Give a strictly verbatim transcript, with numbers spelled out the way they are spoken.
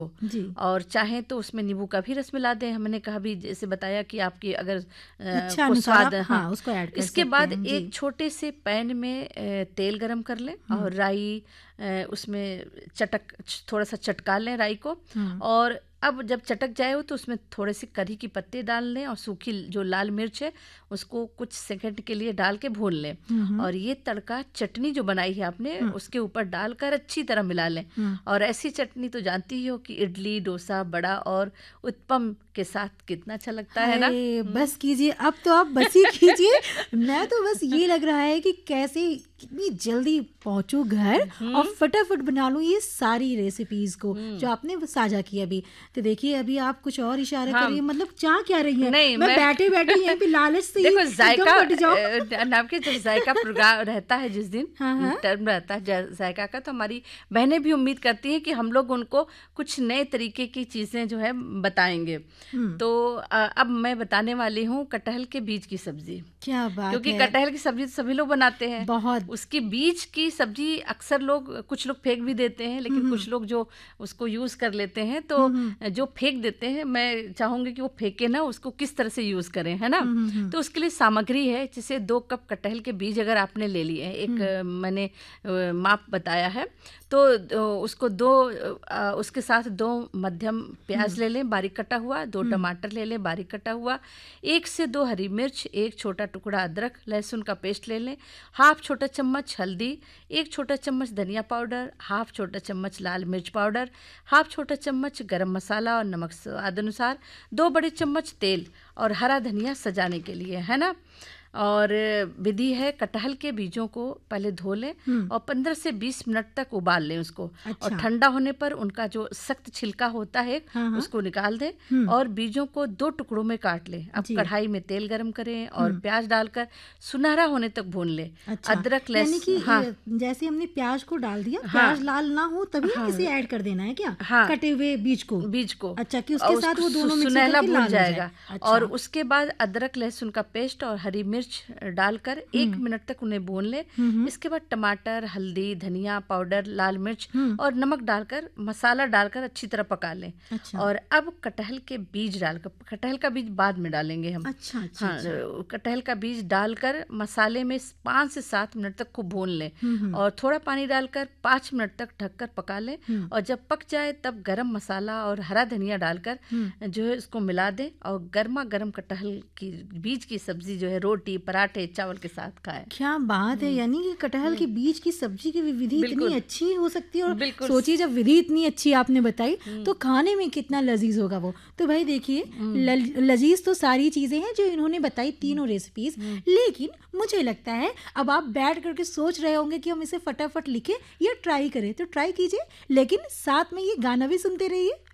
जी। और चाहें तो उसमें नींबू का भी रस मिला दें। हमने कहा भी जैसे बताया कि आपकी अगर अ, इच्छा को अनुसार स्वाद आप हाँ हाँ उसको ऐड कर इसके सकते बाद हैं। जी। एक छोटे से पैन में अ, तेल गरम कर लें हम्म। और राई अ, उसमें चटक थोड़ा सा चटका लें राई को। हम्म। और अब जब चटक जाए हो तो उसमें थोड़े से करी की पत्ते डाल लें और सूखी जो लाल मिर्च है उसको कुछ सेकंड के लिए डाल के भून लें। हम्म। और ये तड़का चटनी जो बनाई है आपने हम्म। उसके ऊपर डालकर अच्छी तरह मिला लें। हम्म। और ऐसी चटनी तो जानती ही हो कि इडली डोसा बड़ा और उत्पम के साथ कितना अच्छा लगता है ना। हाय, बस कीजिए, अब तो आप बस ही कीजिए। मैं तो बस ये लग रहा है कि कैसे कितनी जल्दी पहुंचूं घर और फटाफट बना लूं ये सारी रेसिपीज को जो आपने साझा की अभी। तो देखिए अभी आप कुछ और इशारे हाँ। करिए, मतलब चाह क्या रही है? नहीं, मैं, मैं बैठे बैठे यहीं पे लालच से ही देखो एकदम जायका फट जाऊं। अ, नाम के जब जायका प्रोग्राम रहता है जिस दिन हाँ हाँ। टर्म रहता है जा- जायका का, तो हमारी बहनें भी उम्मीद करती हैं कि हम लोग उनको कुछ नए तरीके की चीज़ें जो है बताएंगे। हम्म। तो अ, अब मैं बताने वाली हूँ कटहल के बीज की सब्जी। क्या बात क्योंकि है। कटहल की सब्जी तो सभी लोग बनाते हैं। बहुत। उसकी बीज की सब्जी अक्सर लोग कुछ लोग फेंक भी देते हैं, लेकिन कुछ लोग जो उसको यूज़ कर लेते हैं, तो जो फेंक देते हैं मैं चाहूँगी कि वो फेंके ना, उसको किस तरह से यूज़ करें, है ना। तो उसके लिए सामग्री है, जैसे दो कप कटहल के बीज अगर आपने ले लिए हैं, एक अ, मैंने अ, माप बताया है, तो अ, उसको दो अ, उसके साथ दो मध्यम प्याज ले लें बारीक कटा हुआ, दो टमाटर ले लें बारीक कटा हुआ, एक से दो हरी मिर्च, एक छोटा टुकड़ा अदरक लहसुन का पेस्ट ले लें, हाफ छोटा चम्मच हल्दी, एक छोटा चम्मच धनिया पाउडर, हाफ छोटा चम्मच लाल मिर्च पाउडर, हाफ छोटा चम्मच गरम मसाला और नमक स्वाद अनुसार, दो बड़े चम्मच तेल और हरा धनिया सजाने के लिए, है ना। और विधि है, कटहल के बीजों को पहले धो लें और पंद्रह से बीस मिनट तक उबाल लें उसको। अच्छा। और ठंडा होने पर उनका जो सख्त छिलका होता है हाँ हाँ। उसको निकाल दें और बीजों को दो टुकड़ों में काट लें। अब जी। कढ़ाई में तेल गरम करें और प्याज डालकर सुनहरा होने तक भून लें। अच्छा। अदरक यानी कि लहसुन हाँ जैसे हमने प्याज को डाल दिया, हाँ। प्याज लाल ना हो तभी हाँ। इसे ऐड कर देना है क्या? हाँ। कटे हुए बीज को। बीज को अच्छा, कि उसके और साथ उसको वो दोनों मिक्स सुनहला होकर के भून लाल हो जाए। जाएगा। अच्छा। और उसके बाद अदरक लहसुन का पेस्ट और हरी मिर्च डालकर एक मिनट तक उन्हें भून लें। इसके बाद टमाटर हल्दी धनिया पाउडर लाल मिर्च और नमक डालकर मसाला डालकर अच्छी तरह पका लें। अच्छा। और अब कटहल के बीज डालकर, कटहल का बीज बाद में डालेंगे हम। अच्छा अच्छा। हाँ, कटहल का बीज डालकर मसाले में पाँच से सात मिनट तक खूब भून लें और थोड़ा पानी डालकर पाँच मिनट तक ढककर पका लें। और जब पक जाए तब गरम मसाला और हरा धनिया डालकर जो है उसको मिला दें और गर्मा गर्म कटहल की बीज की सब्जी जो है रोटी पराठे चावल के साथ खाएं। क्या बात है। यानी कि कटहल के बीज की सब्जी की विधि इतनी अच्छी हो सकती है, और सोचिए जब विधि इतनी अच्छी आपने बताई तो खाने में कितना लजीज होगा वो। तो भाई देखिए, लजीज तो सारी चीजें हैं जो इन्होंने बताई, तीनों रेसिपीज, लेकिन मुझे लगता है अब आप बैठ करके सोच रहे होंगे कि हम इसे फटाफट लिखें या ट्राई करें। तो ट्राई कीजिए, लेकिन साथ में ये गाना भी सुनते रहिए।